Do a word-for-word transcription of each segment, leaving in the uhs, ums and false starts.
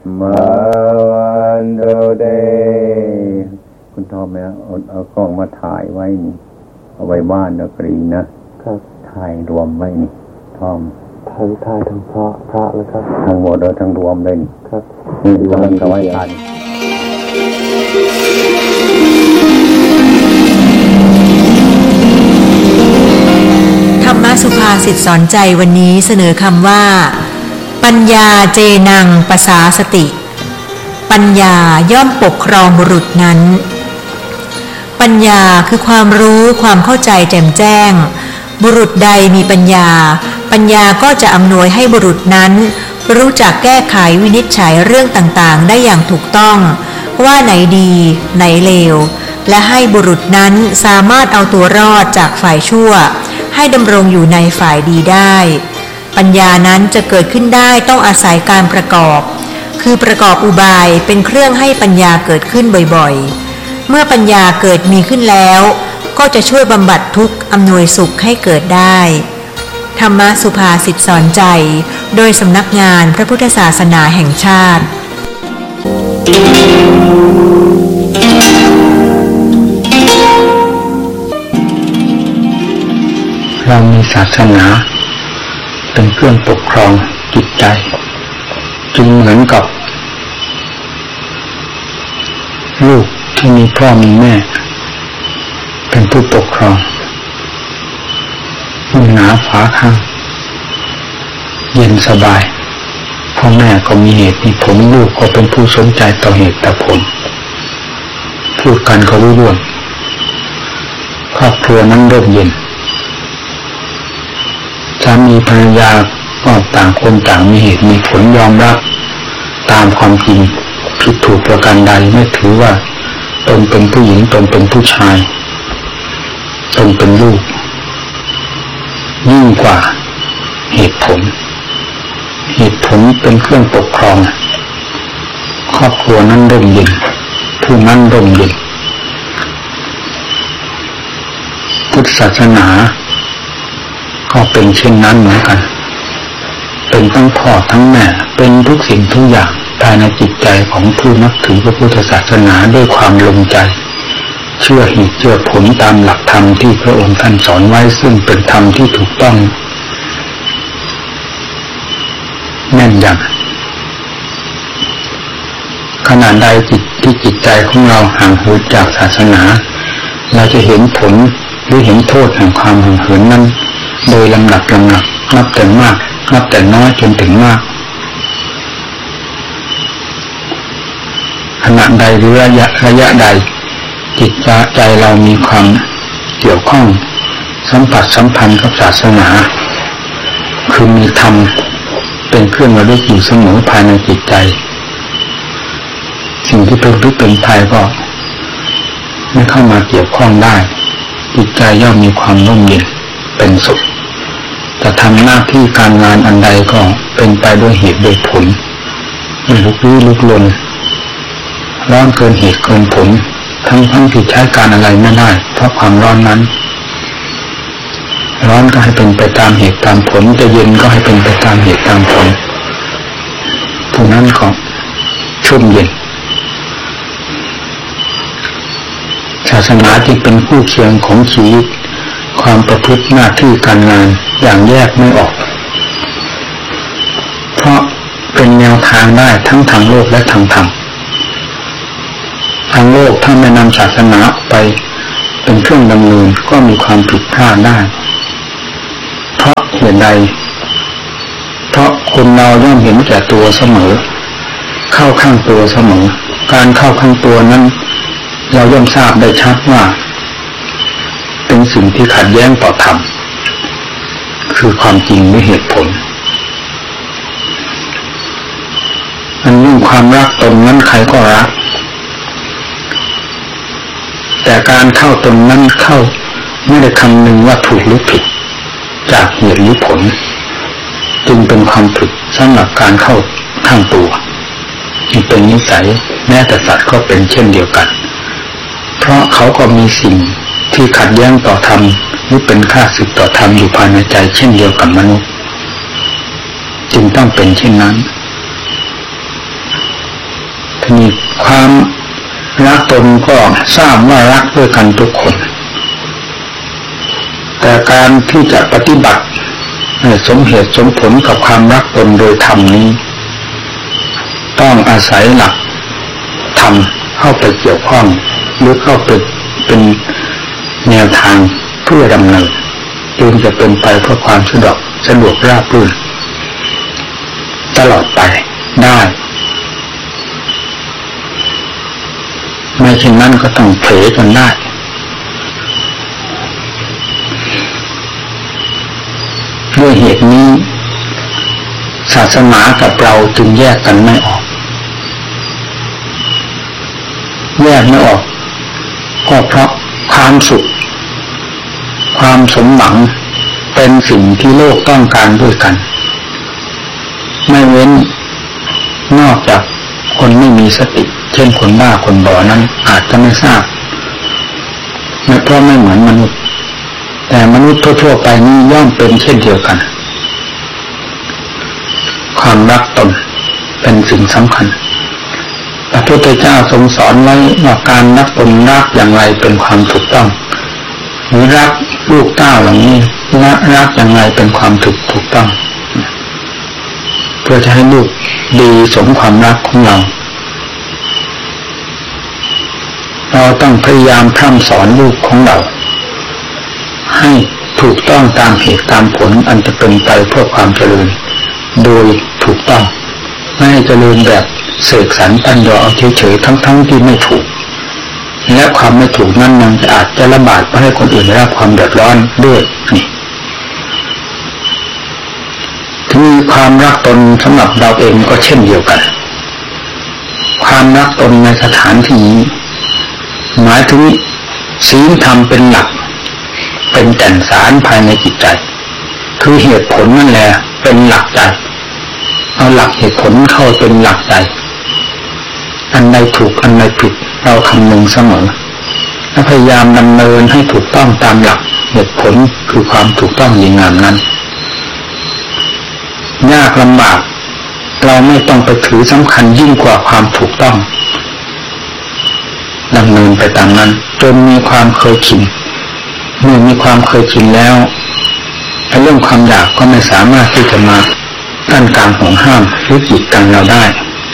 มาวันโดเดคุณทอมไหมเอาเอากล้องมาถ่ายไว้นี่เอาไว้บ้านนะกรีนะครับถ่ายรวมไว้นี่ทอมถ่ายถ่ายทั้งพระพระเลยครับทั้งหมดเลยทั้งรวมเลยนี่ครับนี่รวมกันไว้ทันธรรมสุภาษิตสอนใจวันนี้เสนอคำว่าปัญญาเจนังปสาสติปัญญาย่อมปกครองบุรุษนั้นปัญญาคือความรู้ความเข้าใจแจ่มแจ้งบุรุษใดมีปัญญาปัญญาก็จะอำนวยให้บุรุษนั้นรู้จักแก้ไขวินิจฉัยเรื่องต่างๆได้อย่างถูกต้องว่าไหนดีไหนเลวและให้บุรุษนั้นสามารถเอาตัวรอดจากฝ่ายชั่วให้ดำรงอยู่ในฝ่ายดีได้ปัญญานั้นจะเกิดขึ้นได้ต้องอาศัยการประกอบคือประกอบอุบายเป็นเครื่องให้ปัญญาเกิดขึ้นบ่อยๆเมื่อปัญญาเกิดมีขึ้นแล้วก็จะช่วยบำบัดทุกข์อำนวยสุขให้เกิดได้ธรรมสุภาษิตสอนใจโดยสำนักงานพระพุทธศาสนาแห่งชาติเรามีศาสนาเป็นเครื่องปกครองจิตใจจึงเหมือนกับลูกที่มีพ่อมีแม่เป็นผู้ปกครองอุ่นหนาฝาข้างเย็นสบายพ่อแม่ก็มีเหตุมีผลลูกก็เป็นผู้สนใจต่อเหตุต่อผลพูดกันก็รู้เรื่องครอบครัวนั้นร่มเย็นสามีภรรยาก็ต่างคนต่างมีเหตุมีผลยอมรับตามความจริงผิดถูกประการใดไม่ถือว่าตนเป็นผู้หญิงตนเป็นผู้ชายตนเป็นลูกยิ่งกว่าเหตุผลเหตุผลเป็นเครื่องปกครองครอบครัวนั้นร่มเย็นผู้นั้นร่มเย็นพุทธศาสนาก็เป็นเช่นนั้นเหมือนกันเป็นทั้งพ่อทั้งแม่เป็นทุกสิ่งทุกอย่างภายในจิตใจของผู้นับถือพระพุทธศาสนาด้วยความลงใจเชื่อเหตุเชื่อผลตามหลักธรรมที่พระองค์ท่านสอนไว้ซึ่งเป็นธรรมที่ถูกต้องแน่นยำขณะใดจิตที่จิตใจของเราห่างเหินจากศาสนาเราจะเห็นผลหรือเห็นโทษแห่งความห่างเหินนั้นโดยลำดับลำดับนับแต่มากนับแต่น้อยจนถึงมากขณะใดหรือระยะระยะใดจิตใจเรามีความเกี่ยวข้องสัมผัสสัมพันธ์กับศาสนาคือมีธรรมเป็นเครื่องระลึกอยู่เสมอภายในจิตใจสิ่งที่เป็นพิษเป็นภัยก็ไม่เข้ามาเกี่ยวข้องได้จิตใจย่อมมีความร่มเย็นเป็นสุขจะทำหน้าที่การงานอันใดก็เป็นไปด้วยเหตุโดยผลไม่ลุกลี้ลุกลนร้อนเกินเหตุเกินผลทั้งทั้งที่ใช้การอะไรไม่ได้เพราะความร้อนนั้นร้อนก็ให้เป็นไปตามเหตุตามผลจะเย็นก็ให้เป็นไปตามเหตุตามผลผู้นั้นก็ชุ่มเย็นศาสนาจึงเป็นคู่เคียงของชีวิตความประพฤติหน้าที่การงานอย่างแยกไม่ออกเพราะเป็นแนวทางได้ทั้งทางโลกและทางธรรมทางโลกถ้าไม่นำศาสนาไปเป็นเครื่องดำเนินก็มีความผิดพลาดได้เพราะเหตุใดเพราะคนเราย่อมเห็นแก่ตัวเสมอเข้าข้างตัวเสมอการเข้าข้างตัวนั้นเราย่อมทราบได้ชัดว่าเป็นสิ่งที่ขัดแย้งต่อธรรมคือความจริงหรือเหตุผลอันยิ่งความรักตนนั้นใครก็รักแต่การเข้าตนนั้นเข้าไม่ได้คำนึงว่าถูกหรือผิดจากเหตุหรือผลจึงเป็นความผิดสำหรับการเข้าข้างตัวที่เป็นนิสัยแม้แต่สัตว์ก็เป็นเช่นเดียวกันเพราะเขาก็มีสิ่งที่ขัดแย้งต่อธรรมหรือเป็นข้าศึกต่อธรรมอยู่ภายในใจเช่นเดียวกับมนุษย์จึงต้องเป็นเช่นนั้น ฉทีนี้ความรักตนก็ทราบว่ารักด้วยกันทุกคนแต่การที่จะปฏิบัติสมเหตุสมผลกับความรักตนโดยธรรมนี้ต้องอาศัยหลักธรรมเข้าไปเกี่ยวข้องหรือเข้าไปเป็นแนวทางเพื่อดำเนินจึงจะเป็นไปเพื่อความสะดวกสะดวกราบรื่นตลอดไปได้ไม่เช่นนั้นก็ต้องเผลอจนได้ด้วยเหตุนี้ศาสนากับเราจึงแยกกันไม่ออกแยกไม่ออกก็เพราะความสุขความสมหวังเป็นสิ่งที่โลกต้องการด้วยกันไม่เว้นนอกจากคนไม่มีสติเช่นคนบ้าคนบอนั้นอาจจะไม่ทราบไม่เพราะไม่เหมือนมนุษย์แต่มนุษย์ทั่วๆไปนี้ย่อมเป็นเช่นเดียวกันความรักตนเป็นสิ่งสำคัญพระพุทธเจ้าทรงสอนไว้ว่าการรักตนรักอย่างไรเป็นความถูกต้องหรือรักลูกเต้าเหล่านี้รักรักอย่างไรเป็นความถูกถูกต้องเพื่อจะให้ลูกดีสมความรักของเราเราต้องพยายามพร่ำสอนลูกของเราให้ถูกต้องตามเหตุตามผลอันจะเป็นไปเพื่อความเจริญโดยถูกต้องไม่ให้เจริญแบบเสกสรรปั้นยอเอาเฉยๆทั้งๆที่ไม่ถูกและความไม่ถูกนั้นยังจะอาจจะระบาดไปให้คนอื่นได้รับความเดือดร้อนด้วยนี่ที่มีความรักตนสำหรับเราเองก็เช่นเดียวกันความรักตนในสถานที่นี้หมายถึงศีลธรรมเป็นหลักเป็นแก่นสารภายในจิตใจคือเหตุผลนั่นแหละเป็นหลักใจเอาหลักเหตุผลเข้าเป็นหลักใจอันใดถูกอันใดผิดเราคำนึงเสมอและพยายามดำเนินให้ถูกต้องตามหลักเหตุผลคือความถูกต้องดีงามนั้นยากลำบากเราไม่ต้องไปถือสำคัญยิ่งกว่าความถูกต้องดำเนินไปตามนั้นจนมีความเคยชินเมื่อมีความเคยชินแล้วเรื่องความอยากก็ไม่สามารถที่จะมากั้นกลางห่วงห้ามหรือกีดกันเราได้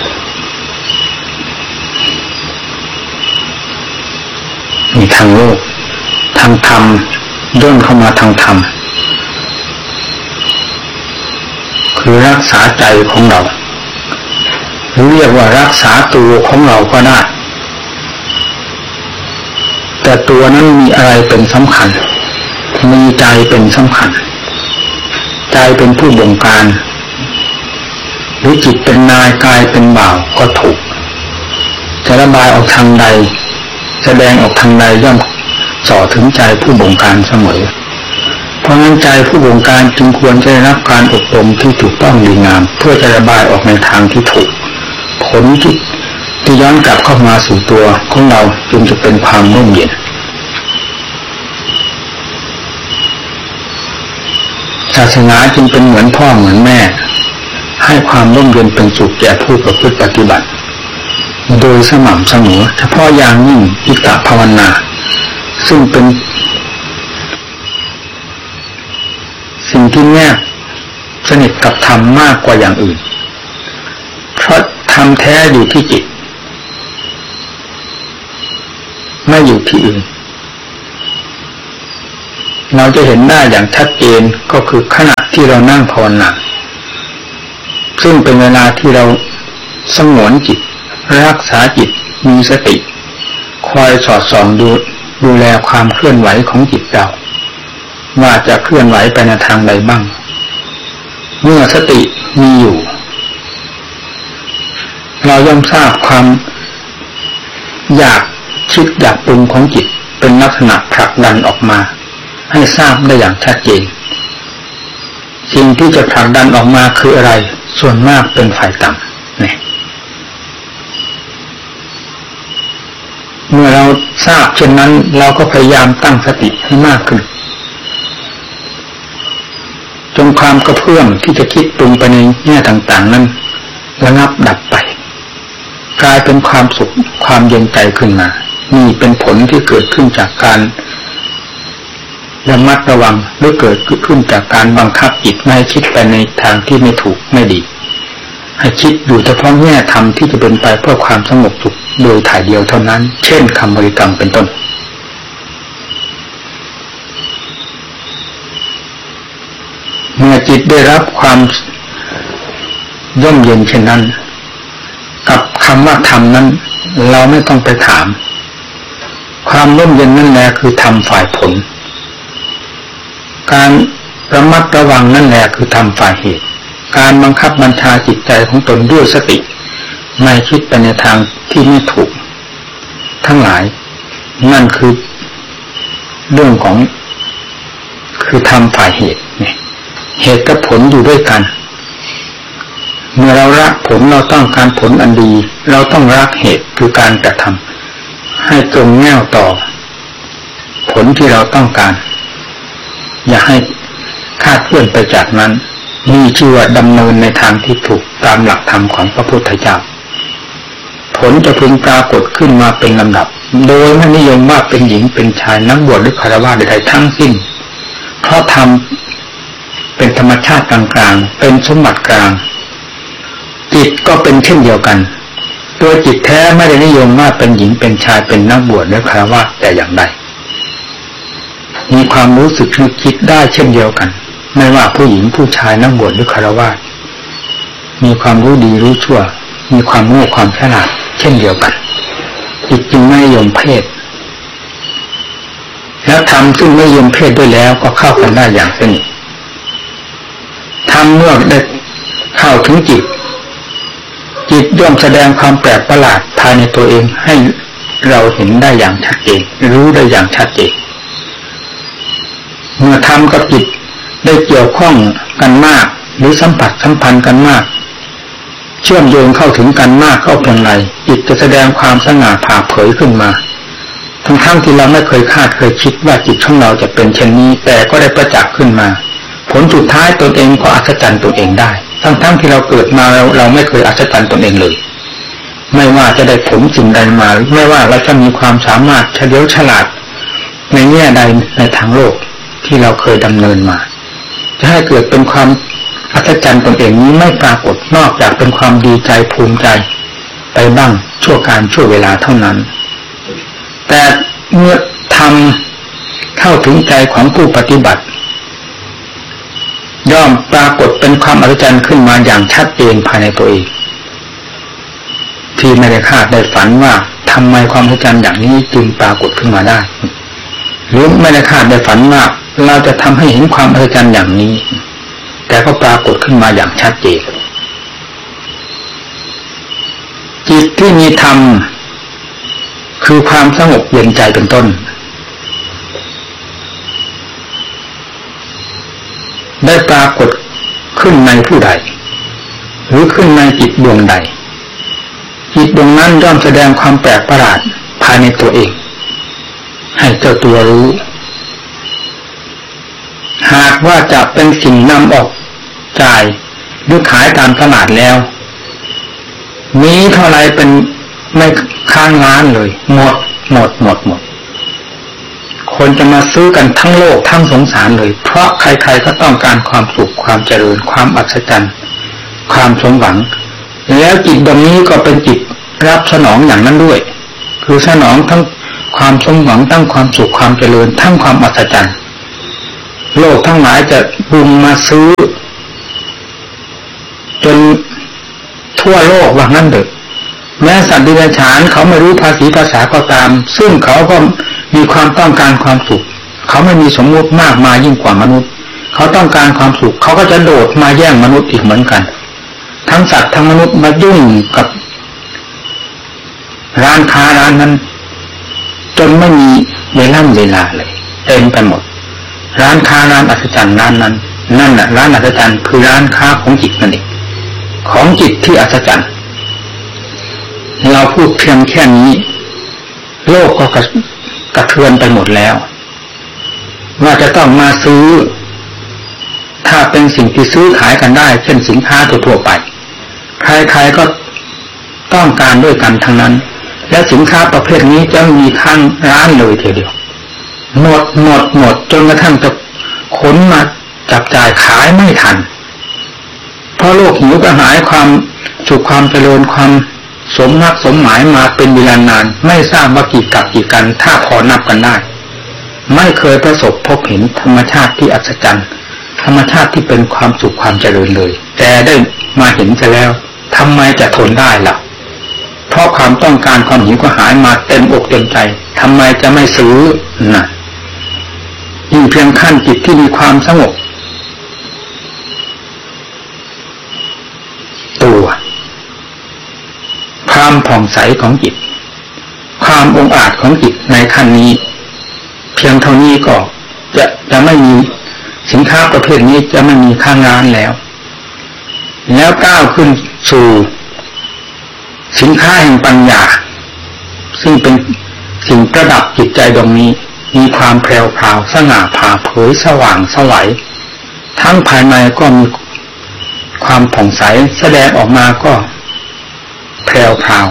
มีทางโลกทางธรรมย่นเข้ามาทางธรรมคือรักษาใจของเราหรือเรียกว่ารักษาตัวของเราก็ได้แต่ตัวนั้นมีอะไรเป็นสำคัญมีใจเป็นสำคัญใจเป็นผู้บงการหรือจิตเป็นนายกายเป็นบ่าวก็ถูกจะระบายออกทางใดแสดงออกทางใดย่อมส่อถึงใจผู้บงการเสมอเพราะงั้นใจผู้บงการจึงควรจะได้รับการอบรมที่ถูกต้องดีงามเพื่อจะระบายออกในทางที่ถูกผลที่ที่ย้อนกลับเข้ามาสู่ตัวของเราจึงจะเป็นความร่มเย็นศาสนาจึงเป็นเหมือนพ่อเหมือนแม่ให้ความร่มเย็นเป็นสุขแก่ผู้ประพฤติปฏิบัติโดยสม่ำเสมอเฉพาะอย่างยิ่งอิตตภาวนาซึ่งเป็นสิ่งที่แนบสนิทกับธรรมมากกว่าอย่างอื่นเพราะธรรมแท้อยู่ที่จิตไม่อยู่ที่อื่นเราจะเห็นได้อย่างชัดเจนก็คือขณะที่เรานั่งภาวนาซึ่งเป็นเวลาที่เราสงวนจิตรักษาจิตมีสติคอยสอดส่องดูดูแลความเคลื่อนไหวของจิตเราว่าจะเคลื่อนไหวไปในทางใดบ้างเมื่อสติมีอยู่เราย่อมทราบความอยากคิดอยากปรุงของจิตเป็นลักษณะผลักดันออกมาให้ทราบได้อย่างชัดเจนสิ่งที่จะผลักดันออกมาคืออะไรส่วนมากเป็นฝ่ายต่ำเนี่ยเมื่อเราทราบเช่นนั้นเราก็พยายามตั้งสติให้มากขึ้นจนความกระเพื่อมที่จะคิดปรุงไปในแง่ต่างๆนั้นระงับดับไปกลายเป็นความสุขความเย็นใจขึ้นมานี่เป็นผลที่เกิดขึ้นจากการระมัดระวังหรือเกิดขึ้นจากการบังคับจิตไม่ให้คิดไปในทางที่ไม่ถูกไม่ดีให้คิดอยู่เฉพาะแง่ธรรมที่จะเป็นไปเพื่อความสงบสุขโดยถ่ายเดียวเท่านั้นเช่นคำบริกรรมเป็นต้นเมื่อจิตได้รับความย่มเย็นเช่นนั้นกับคำว่าธรรมนั้นเราไม่ต้องไปถามความร่มเย็นนั่นแหละคือธรรมฝ่ายผลการระมัดระวังนั่นแหละคือธรรมฝ่ายเหตุการบังคับบัญชาจิตใจของตนด้วยสติไม่คิดไปในทางที่ไม่ถูกทั้งหลายนั่นคือเรื่องของคือธรรมฝ่ายเหตุเนี่ยเหตุกับผลอยู่ด้วยกันเมื่อเรารักผลเราต้องการผลอันดีเราต้องรักเหตุคือการกระทำให้ตรงแนวต่อผลที่เราต้องการอย่าให้คาดเคลื่อนไปจากนั้นนี่ชื่อว่าดำเนินในทางที่ถูกตามหลักธรรมของพระพุทธเจ้าผลจะพึงปรากฏขึ้นมาเป็นลำดับโดยไม่นิยมว่าเป็นหญิงเป็นชายนักบวชหรือฆราวาสใดๆทั้งสิ้นเพราะธรรมเป็นธรรมชาติกลางๆเป็นสมบัติกลางจิตก็เป็นเช่นเดียวกันตัวจิตแท้ไม่ได้นิยมว่าเป็นหญิงเป็นชายเป็นนักบวชหรือฆราวาสแต่อย่างใดมีความรู้สึกนึกคิดได้เช่นเดียวกันไม่ว่าผู้หญิงผู้ชายนักบวชหรือฆราวาสมีความรู้ดีรู้ชั่วมีความโง่ความฉลาดเช่นเดียวกันจิตจึงไม่นิยมเพศแล้วธรรมซึ่งไม่นิยมเพศด้วยแล้วก็เข้ากันได้อย่างสนิทธรรมเมื่อได้เข้าถึงจิตจิตย่อมแสดงความแปลกประหลาดภายในตัวเองให้เราเห็นได้อย่างชัดเจนรู้ได้อย่างชัดเจนเมื่อธรรมกับจิตได้เกี่ยวข้องกันมากหรือสัมผัสสัมพันธ์กันมากเชื่อมโยงเข้าถึงกันมากเข้าเพียงไรจิตจะแสดงความสง่าผ่าเผยขึ้นมาทั้งๆที่เราไม่เคยคาดเคยคิดว่าจิตของเราจะเป็นเช่นนี้แต่ก็ได้ประจักษ์ขึ้นมาผลสุดท้ายตนเองก็อัศจรรย์ตนเองได้ทั้งๆที่เราเกิดมาเราเราไม่เคยอัศจรรย์ตนเองเลยไม่ว่าจะได้ผลสิ่งใดมาไม่ว่าเราจะมีความสามารถเฉลียวฉลาดในแง่ใดในทางโลกที่เราเคยดำเนินมาจะให้เกิดเป็นความอัศจรรย์ตนเองนี้ไม่ปรากฏนอกจากเป็นความดีใจภูมิใจไปบ้างชั่วการชั่วเวลาเท่านั้นแต่เมื่อทำเข้าถึงใจของผู้ปฏิบัติย่อมปรากฏเป็นความอัศจรรย์ขึ้นมาอย่างชัดเจนภายในตัวเองที่ไม่ได้คาดได้ฝันว่าทำไมความอัศจรรย์อย่างนี้จึงปรากฏขึ้นมาได้หรือไม่ได้คาดได้ฝันว่าเราจะทำให้เห็นความอัศจรรย์อย่างนี้แต่ก็ปรากฏขึ้นมาอย่างชัดเจนจิตที่มีธรรมคือความสงบเย็นใจเป็นต้นได้ปรากฏขึ้นในผู้ใดหรือขึ้นในจิตดวงใดจิตดวงนั้นย่อมแสดงความแปลกประหลาดภายในตัวเองให้เจ้าตัวรู้หากว่าจะเป็นสิ่งนำออกจ่ายหรือขายตามตลาดแล้วมีเท่าไรเป็นไม่ค้างร้านเลยหมดหมดหมดหมดคนจะมาซื้อกันทั้งโลกทั้งสงสารเลยเพราะใครๆก็ต้องการความสุขความเจริญความอัศจรรย์ความสมหวังแล้วจิตดวงนี้ก็เป็นจิตรับสนองอย่างนั้นด้วยคือสนองทั้งความสมหวังทั้งความสุขความเจริญทั้งความอัศจรรย์โลกทั้งหลายจะบุงมาซื้อจนทั่วโลกว่างั้นเถอะแม้สัตว์ดิบฉานเขาไม่รู้ภาษีภาษาก็ตามซึ่งเขาก็มีความต้องการความสุขเขาไม่มีสมมุติมากมายยิ่งกว่ามนุษย์เขาต้องการความสุขเขาก็จะโดดมาแย่งมนุษย์อีกเหมือนกันทั้งสัตว์ทั้งมนุษย์มายุ่งกับร้านค้าร้านนั้นจนไม่มีเวลาเวลาเลยเต็มไปหมดร้านค้าร้านอัศจรรย์ร้านนั้นนั่นแหละร้านอัศจรรย์คือร้านค้าของจิตนั่นเองของจิตที่อัศจรรย์เราพูดเพียงแค่นี้โลกก็กระกระเทือนไปหมดแล้วว่าจะต้องมาซื้อถ้าเป็นสิ่งที่ซื้อขายกันได้เช่นสินค้าทั่วๆไปใครๆก็ต้องการด้วยกันทั้งนั้นและสินค้าประเภทนี้จะมีข้างร้านเลยทีเดียวหมดหมดหมดจนกระทั่งจะขนมาจับจ่ายขายไม่ทันเพราะโลกหิวกระหายความสุขความเจริญความสมนักสมหมายมาเป็นเวลานานไม่ทราบว่ากี่กับกี่กันถ้าพอนับกันได้ไม่เคยประสบพบเห็นธรรมชาติที่อัศจรรย์ธรรมชาติที่เป็นความสุขความเจริญเลยแต่ได้มาเห็นจะแล้วทำไมจะทนได้ล่ะเพราะความต้องการความหิวกระหายมาเต็มอกเต็มใจทำไมจะไม่ซื้อน่ะยิ่งเพียงขั้นจิตที่มีความสงบตัวความผ่องใสของจิตความองอาจของจิตในขั้นนี้เพียงเท่านี้ก็จะจะไม่มีสินค้าประเภทนี้จะไม่มีข้างร้านแล้วแล้วก้าวขึ้นสู่สินค้าแห่งปัญญาซึ่งเป็นสิ่งประดับจิตใจดวงนี้มีความแพรวพราวสง่าผ่าเผยสว่างไสวทั้งภายในก็มีความผ่องใสแสดงออกมาก็แพรวพราว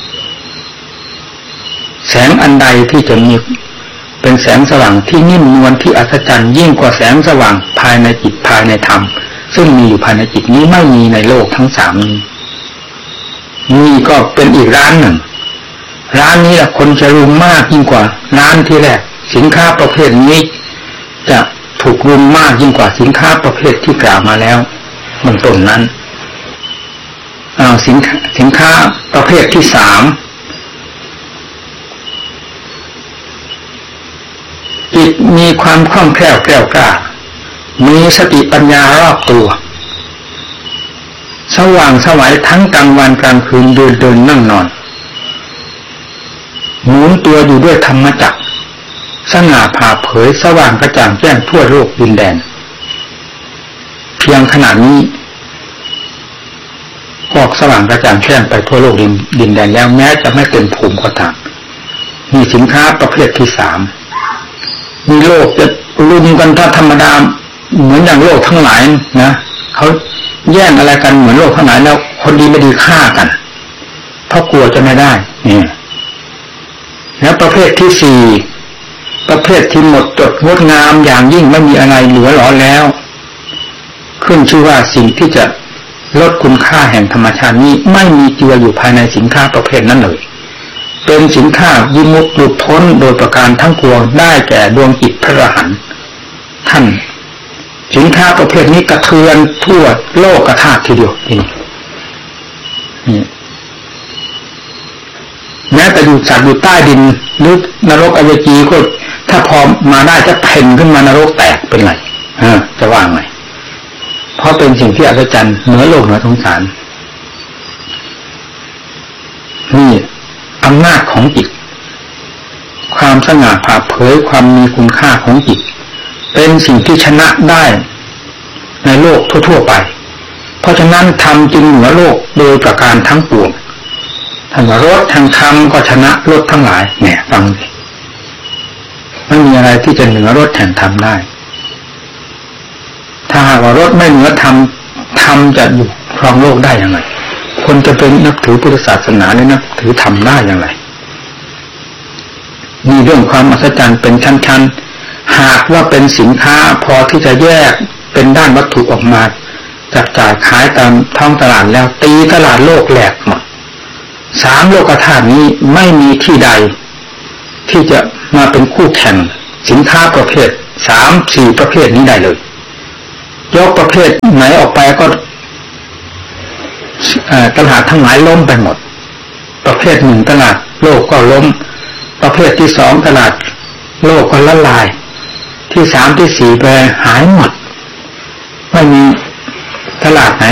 แสงอันใดที่จะมีเป็นแสงสว่างที่นิ่มนวลที่อัศจรรย์ยิ่งกว่าแสงสว่างภายในจิตภายในธรรมซึ่งมีอยู่ภายในจิตนี้ไม่มีในโลกทั้งสามนี้นี่ก็เป็นอีกร้านหนึ่งร้านนี้คนจะรุมมากยิ่งกว่าร้านที่แรกสินค้าประเภทนี้จะถูกรุมมากยิ่งกว่าสินค้าประเภทที่กล่าวมาแล้วเบื้องต้นนั้นอ่าสินสินค้าประเภทที่สามจิตมีความคล่องแคล่วแกล้วกล้ามีสติปัญญารอบตัวสว่างไสวทั้งกลางวันกลางคืนเดินเดินนั่งนอนหมุนตัวอยู่ด้วยธรรมจักรสง่าผ่าเผยสว่างกระจ่างแจ้งทั่วโลกดินแดนเพียงขนาดนี้ออกสว่างกระจ่างแจ้งไปทั่วโลกดินดินแดนแล้วแม้จะไม่เต็มภูมิก็ตามมีสินค้าประเภทที่สามมีโลกจะรุมกันถ้าธรรมดาเหมือนอย่างโลกทั้งหลายนะเขาแย่งอะไรกันเหมือนโลกทั้งหลายแล้วคนดีไม่ดีฆ่ากันเพราะกลัวจะไม่ได้นี่แล้วประเภทที่สี่ประเภทที่หมดจดงดงามอย่างยิ่งไม่มีอะไรเหลือหลอแล้วขึ้นชื่อว่าสิ่งที่จะลดคุณค่าแห่งธรรมชาตินี้ไม่มีเจืออยู่ภายในสินค้าประเภทนั้นเลยเป็นสินค้าวิมุตติหลุดพ้นโดยประการทั้งปวงได้แก่ดวงจิตพระอรหันต์ท่านสินค้าประเภทนี้กระเทือนทั่วโลกกระทาทีเดียวนี่แม้แต่อยู่สัตว์อยู่ใต้ดินหรือนรกอเวจีก็ถ้าพอมาได้จะเพ่นขึ้นมานรกแตกเป็นไรเออจะว่างไงเพราะเป็นสิ่งที่อัศจรรย์เหนือโลกเหนือสงสารนี่อำนาจของจิตความสง่าผ่าเผยความมีคุณค่าของจิตเป็นสิ่งที่ชนะได้ในโลกทั่วๆไปเพราะฉะนั้นธรรมจึงเหนือโลกโดยประการทั้งปวงทั้งรสทั้งธรรมก็ชนะรสทั้งหลายเนี่ยฟังสิไม่มีอะไรที่จะเหนือรสแห่งธรรมได้ถ้าหากว่ารสไม่เหนือธรรมธรรมจะอยู่ครองโลกได้อย่างไรคนจะเป็นนับถือพุทธศาสนาหรือนับถือธรรมได้อย่างไรมีเรื่องความอัศจรรย์เป็นชั้นๆหากว่าเป็นสินค้าพอที่จะแยกเป็นด้านวัตถุออกมาจับจ่ายขายตามท้องตลาดแล้วตีตลาดโลกแหลกหมดสามโลกธาตุนี้ไม่มีที่ใดที่จะมาเป็นคู่แข่งสินค้าประเภทสามสี่ประเภทนี้ได้เลยยกประเภทไหนออกไปก็ตลาดทั้งหลายล้มไปหมดประเภทหนึ่งตลาดโลกก็ล้มประเภทที่สองตลาดโลกก็ละลายที่สามที่สี่ไปหายหมด